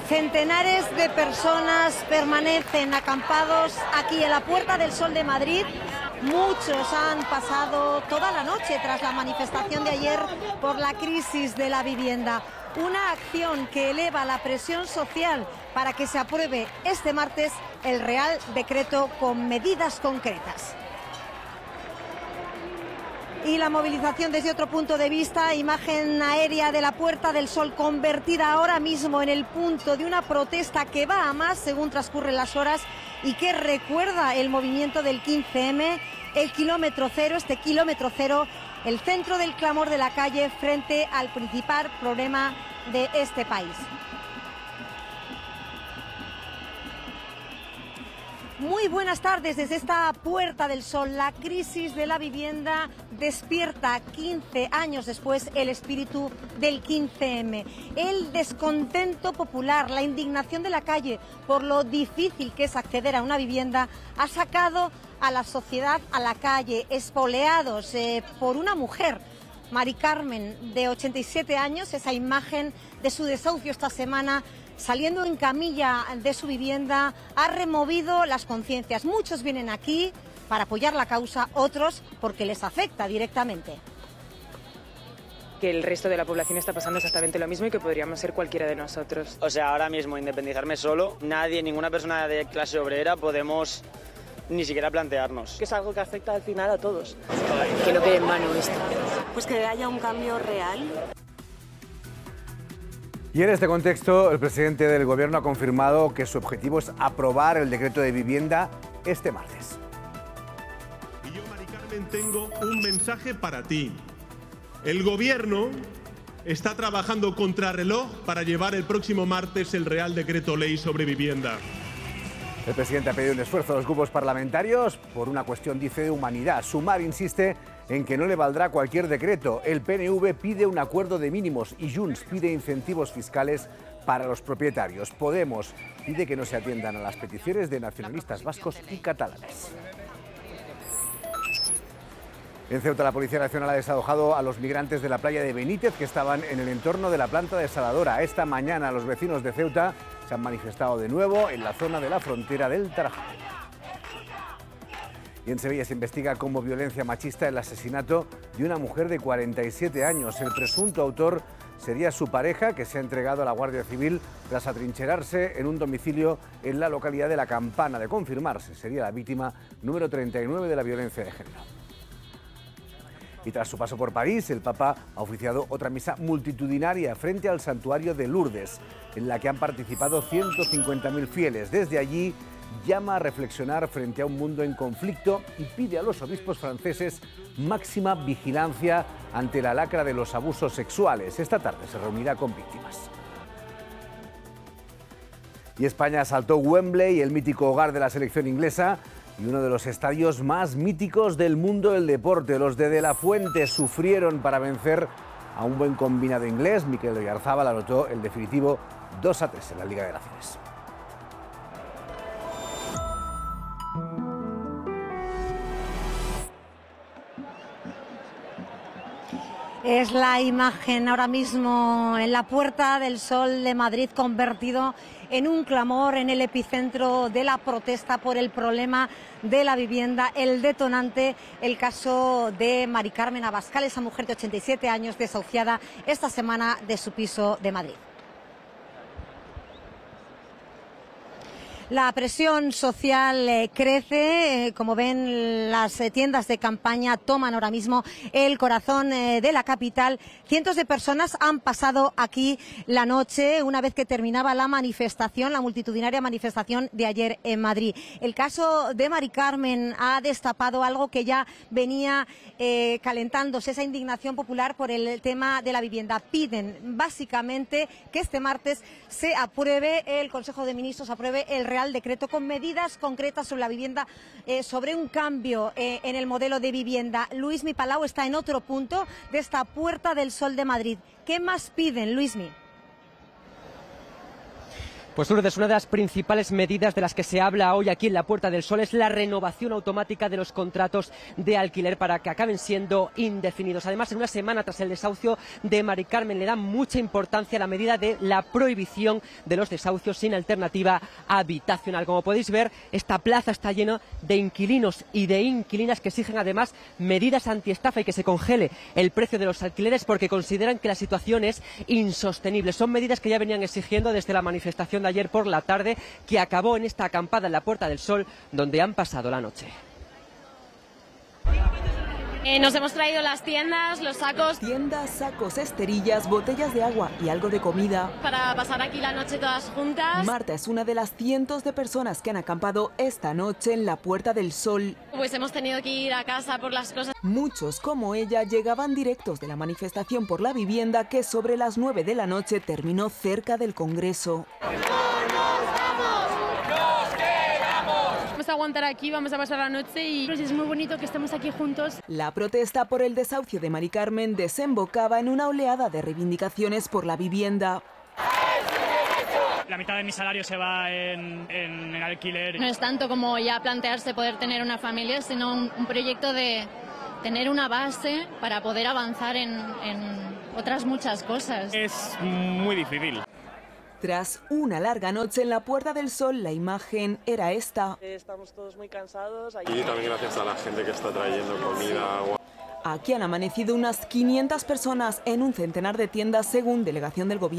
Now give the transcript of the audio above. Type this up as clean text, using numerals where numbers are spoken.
Centenares de personas permanecen acampados aquí en la Puerta del Sol de Madrid. Muchos han pasado toda la noche tras la manifestación de ayer por la crisis de la vivienda. Una acción que eleva la presión social para que se apruebe este martes el Real Decreto con medidas concretas. Y la movilización desde otro punto de vista, imagen aérea de la Puerta del Sol convertida ahora mismo en el punto de una protesta que va a más según transcurren las horas y que recuerda el movimiento del 15M, el kilómetro cero, el centro del clamor de la calle frente al principal problema de este país. Muy buenas tardes desde esta Puerta del Sol. La crisis de la vivienda despierta 15 años después el espíritu del 15M. El descontento popular, la indignación de la calle por lo difícil que es acceder a una vivienda ha sacado a la sociedad a la calle, espoleados por una mujer, Mari Carmen, de 87 años, esa imagen de su desahucio esta semana, saliendo en camilla de su vivienda, ha removido las conciencias. Muchos vienen aquí para apoyar la causa, otros porque les afecta directamente. Que el resto de la población está pasando exactamente lo mismo y que podríamos ser cualquiera de nosotros. O sea, ahora mismo independizarme solo, nadie, ninguna persona de clase obrera podemos ni siquiera plantearnos. Que es algo que afecta al final a todos. Que no quede en vano esto. Pues que haya un cambio real. Y en este contexto, el presidente del Gobierno ha confirmado que su objetivo es aprobar el decreto de vivienda este martes. Y yo, Mari Carmen, tengo un mensaje para ti. El Gobierno está trabajando contrarreloj para llevar el próximo martes el Real Decreto Ley sobre vivienda. El presidente ha pedido un esfuerzo a los grupos parlamentarios por una cuestión, dice, de humanidad. Sumar insiste en que no le valdrá cualquier decreto. El PNV pide un acuerdo de mínimos y Junts pide incentivos fiscales para los propietarios. Podemos pide que no se atiendan a las peticiones de nacionalistas vascos y catalanes. En Ceuta, la Policía Nacional ha desalojado a los migrantes de la playa de Benítez que estaban en el entorno de la planta desaladora. Esta mañana los vecinos de Ceuta se han manifestado de nuevo en la zona de la frontera del Tarajal. Y en Sevilla se investiga como violencia machista el asesinato de una mujer de 47 años. El presunto autor sería su pareja, que se ha entregado a la Guardia Civil tras atrincherarse en un domicilio en la localidad de La Campana. De confirmarse, sería la víctima número 39 de la violencia de género. Y tras su paso por París, el Papa ha oficiado otra misa multitudinaria frente al santuario de Lourdes, en la que han participado 150.000 fieles. Desde allí llama a reflexionar frente a un mundo en conflicto y pide a los obispos franceses máxima vigilancia ante la lacra de los abusos sexuales. Esta tarde se reunirá con víctimas. Y España asaltó Wembley, el mítico hogar de la selección inglesa, y uno de los estadios más míticos del mundo del deporte. Los de la Fuente sufrieron para vencer a un buen combinado inglés. Mikel Oyarzabal anotó el definitivo 2-3 en la Liga de Naciones. Es la imagen ahora mismo en la Puerta del Sol de Madrid, convertido en un clamor en el epicentro de la protesta por el problema de la vivienda. El detonante, el caso de Mari Carmen Abascal, esa mujer de 87 años desahuciada esta semana de su piso de Madrid. La presión social crece, como ven, las tiendas de campaña toman ahora mismo el corazón de la capital. Cientos de personas han pasado aquí la noche una vez que terminaba la manifestación, la multitudinaria manifestación de ayer en Madrid. El caso de Mari Carmen ha destapado algo que ya venía calentándose, esa indignación popular por el tema de la vivienda. Piden básicamente que este martes se apruebe, el Consejo de Ministros apruebe el Real Decreto con medidas concretas sobre la vivienda, sobre un cambio en el modelo de vivienda. Luismi Palau está en otro punto de esta Puerta del Sol de Madrid. ¿Qué más piden, Luismi? Pues Lourdes, una de las principales medidas de las que se habla hoy aquí en la Puerta del Sol es la renovación automática de los contratos de alquiler para que acaben siendo indefinidos. Además, en una semana tras el desahucio de Mari Carmen, le dan mucha importancia a la medida de la prohibición de los desahucios sin alternativa habitacional. Como podéis ver, esta plaza está llena de inquilinos y de inquilinas que exigen además medidas antiestafa y que se congele el precio de los alquileres porque consideran que la situación es insostenible. Son medidas que ya venían exigiendo desde la manifestación de ayer por la tarde, que acabó en esta acampada en la Puerta del Sol, donde han pasado la noche. Nos hemos traído las tiendas, los sacos. Tiendas, sacos, esterillas, botellas de agua y algo de comida. Para pasar aquí la noche todas juntas. Marta es una de las cientos de personas que han acampado esta noche en la Puerta del Sol. Pues hemos tenido que ir a casa por las cosas. Muchos, como ella, llegaban directos de la manifestación por la vivienda que sobre las 9 de la noche terminó cerca del Congreso. Vamos a aguantar aquí, vamos a pasar la noche y es muy bonito que estemos aquí juntos. La protesta por el desahucio de Mari Carmen desembocaba en una oleada de reivindicaciones por la vivienda. La mitad de mi salario se va en alquiler. No es tanto como ya plantearse poder tener una familia, sino un proyecto de tener una base para poder avanzar en otras muchas cosas. Es muy difícil. Tras una larga noche en la Puerta del Sol, la imagen era esta. Estamos todos muy cansados. Y también gracias a la gente que está trayendo comida, agua. Aquí han amanecido unas 500 personas en un centenar de tiendas según delegación del Gobierno.